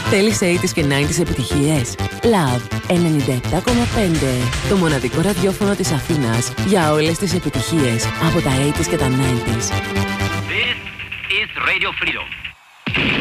Θέλεις 80's και 90's επιτυχίες? Love 97,5. Το μοναδικό ραδιόφωνο της Αθήνας για όλες τις επιτυχίες από τα 80's και τα 90's. This is Radio Freedom.